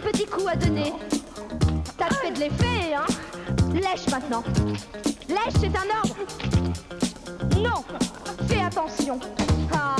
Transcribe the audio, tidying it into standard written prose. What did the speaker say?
petit coup à donner. T'as fait de l'effet, hein? Lèche maintenant. Lèche, c'est un ordre. Non, fais attention. Ah.